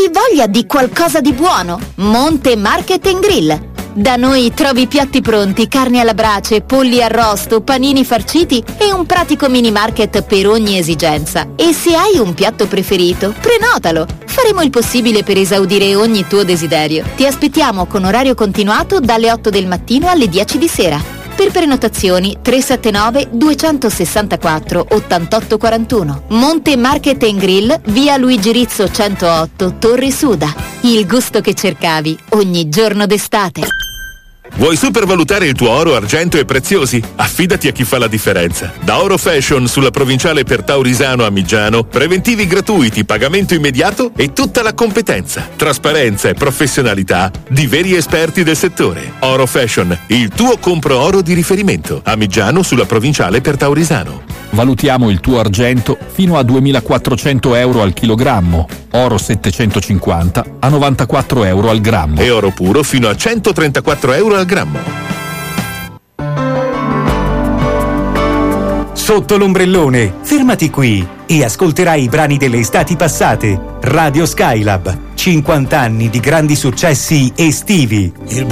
Hai voglia di qualcosa di buono? Monte Market & Grill. Da noi trovi piatti pronti, carni alla brace, polli arrosto, panini farciti e un pratico mini market per ogni esigenza. E se hai un piatto preferito, prenotalo! Faremo il possibile per esaudire ogni tuo desiderio. Ti aspettiamo con orario continuato dalle 8 del mattino alle 10 di sera. Per prenotazioni 379 264 8841. Monte Market & Grill, via Luigi Rizzo 108, Torre Suda. Il gusto che cercavi ogni giorno d'estate. Vuoi supervalutare il tuo oro, argento e preziosi? Affidati a chi fa la differenza. Da Oro Fashion sulla provinciale per Taurisano a Migiano, preventivi gratuiti, pagamento immediato e tutta la competenza, trasparenza e professionalità di veri esperti del settore. Oro Fashion, il tuo compro oro di riferimento. A Migiano sulla provinciale per Taurisano. Valutiamo il tuo argento fino a 2.400 euro al chilogrammo, oro 750 a 94 euro al grammo e oro puro fino a 134 euro al grammo. Sotto l'ombrellone, fermati qui e ascolterai i brani delle estati passate. Radio Skylab, 50 anni di grandi successi estivi.